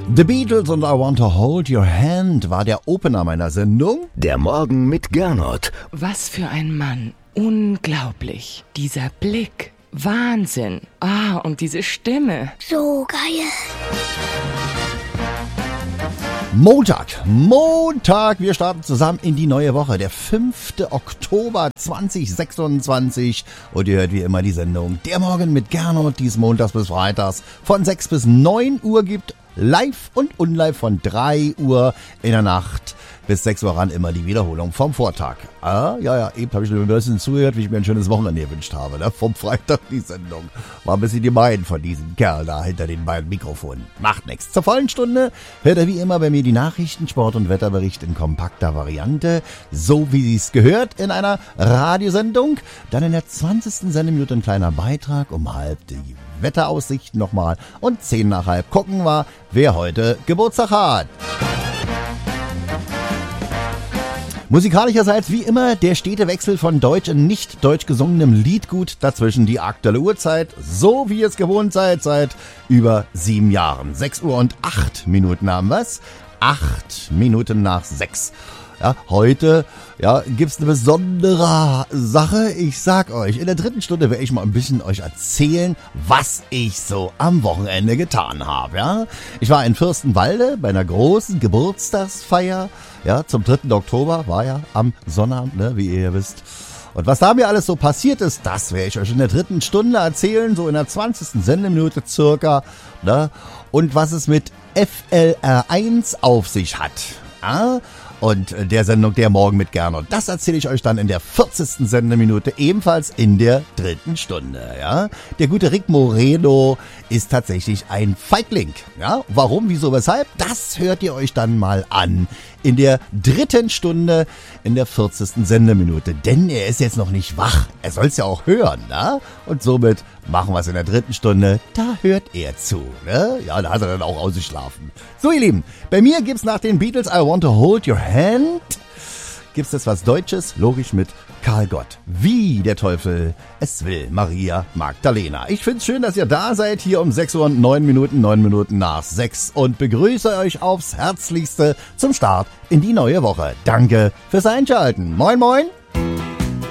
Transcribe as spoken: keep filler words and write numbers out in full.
The Beatles und I Want to Hold Your Hand war der Opener meiner Sendung. Der Morgen mit Gernot. Was für ein Mann. Unglaublich. Dieser Blick. Wahnsinn. Ah, und diese Stimme. So geil. Montag, Montag, wir starten zusammen in die neue Woche, der fünfte Oktober zweitausendsechsundzwanzig und ihr hört wie immer die Sendung Der Morgen mit Gernot, die es montags bis freitags von sechs bis neun Uhr gibt, live und unlive von drei Uhr in der Nacht bis sechs Uhr ran, immer die Wiederholung vom Vortag. Ah, ja, ja, eben habe ich ein bisschen zugehört, wie ich mir ein schönes Wochenende gewünscht habe, ne? Vom Freitag die Sendung. War ein bisschen gemein von diesem Kerl da hinter den beiden Mikrofonen. Macht nichts. Zur vollen Stunde hört er wie immer bei mir die Nachrichten, Sport- und Wetterbericht in kompakter Variante, so wie sie es gehört in einer Radiosendung. Dann in der zwanzigsten Sendeminute ein kleiner Beitrag, um halb die Wetteraussichten nochmal und zehn nach halb gucken wir, wer heute Geburtstag hat. Musikalischerseits wie immer der stete Wechsel von deutsch und nicht deutsch gesungenem Liedgut, dazwischen die aktuelle Uhrzeit, so wie ihr es gewohnt seid, seit über sieben Jahren. sechs Uhr und acht Minuten haben wir's. acht Minuten nach sechs. Ja, heute ja, gibt's eine besondere Sache. Ich sag euch, in der dritten Stunde werde ich mal ein bisschen euch erzählen, was ich so am Wochenende getan habe. Ja? Ich war in Fürstenwalde bei einer großen Geburtstagsfeier. Ja, zum dritten Oktober war ja am Sonnabend, ne, wie ihr wisst. Und was da mir alles so passiert ist, das werde ich euch in der dritten Stunde erzählen, so in der zwanzigsten Sendeminute circa. Ne? Und was es mit F L R eins auf sich hat. Ja? Und der Sendung Der Morgen mit Gernot. Das erzähle ich euch dann in der vierzigsten Sendeminute, ebenfalls in der dritten Stunde. Ja? Der gute Rick Moreno ist tatsächlich ein Feigling. Ja? Warum, wieso, weshalb? Das hört ihr euch dann mal an in der dritten Stunde, in der vierzigsten Sendeminute. Denn er ist jetzt noch nicht wach. Er soll es ja auch hören. Ne? Und somit machen wir es in der dritten Stunde. Da hört er zu. Ne? Ja, da hat er dann auch ausgeschlafen. So, ihr Lieben, bei mir gibt's nach den Beatles I Want to Hold Your Hand, gibt's jetzt was Deutsches, logisch mit Karl Gott. Wie der Teufel es will, Maria Magdalena. Ich find's schön, dass ihr da seid, hier um sechs Uhr und neun Minuten, neun Minuten nach sechs und begrüße euch aufs Herzlichste zum Start in die neue Woche. Danke fürs Einschalten. Moin, moin.